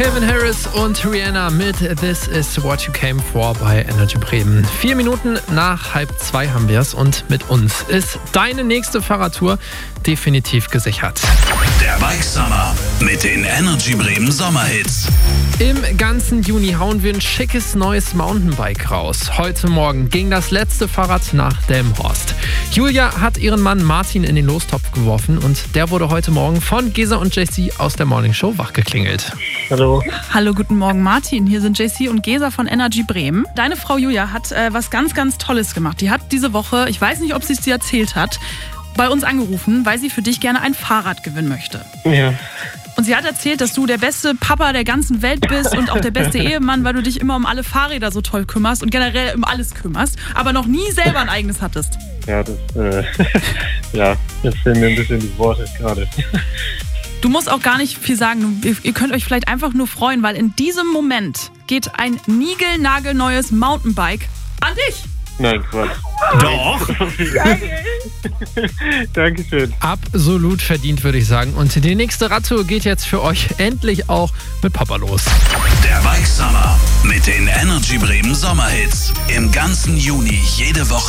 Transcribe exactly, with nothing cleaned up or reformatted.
Calvin Harris und Rihanna mit This Is What You Came For bei Energy Bremen. Vier Minuten nach halb zwei haben wir es und mit uns ist deine nächste Fahrradtour definitiv gesichert. Der Bike Summer mit den Energy Bremen Sommerhits. Im ganzen Juni hauen wir ein schickes neues Mountainbike raus. Heute Morgen ging das letzte Fahrrad nach Delmenhorst. Julia hat ihren Mann Martin in den Lostopf geworfen und der wurde heute Morgen von Gesa und J C aus der Morning Show wachgeklingelt. Hallo. Hallo, guten Morgen Martin. Hier sind J C und Gesa von Energy Bremen. Deine Frau Julia hat äh, was ganz, ganz Tolles gemacht. Die hat diese Woche, ich weiß nicht, ob sie es dir erzählt hat, bei uns angerufen, weil sie für dich gerne ein Fahrrad gewinnen möchte. Ja. Und sie hat erzählt, dass du der beste Papa der ganzen Welt bist und auch der beste Ehemann, weil du dich immer um alle Fahrräder so toll kümmerst und generell um alles kümmerst, aber noch nie selber ein eigenes hattest. Ja, das, äh, ja, jetzt fehlen mir ein bisschen die Worte gerade. Du musst auch gar nicht viel sagen. Ihr könnt euch vielleicht einfach nur freuen, weil in diesem Moment geht ein niegelnagelneues Mountainbike an dich. Nein, Quatsch. Doch. Dankeschön. Absolut verdient, würde ich sagen. Und die nächste Radtour geht jetzt für euch endlich auch mit Papa los. Der Bike Summer mit den Energy Bremen Sommerhits. Im ganzen Juni jede Woche